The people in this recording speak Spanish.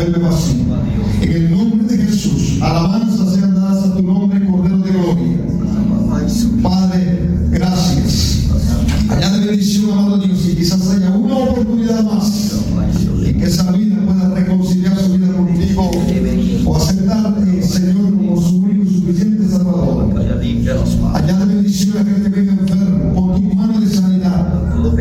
Dios me pasó. En el nombre de Jesús, alabanzas sean dadas a tu nombre, Cordero de Gloria. Padre, gracias. Añade bendición, amado Dios, y quizás haya una oportunidad más